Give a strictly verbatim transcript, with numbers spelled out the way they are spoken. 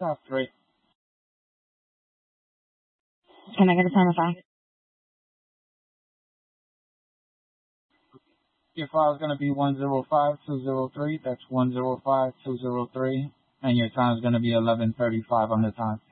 Top three. Can I get a time of five? Your file is going to be one zero five two zero three. That's one zero five two zero three. And your time is going to be eleven thirty-five on the time.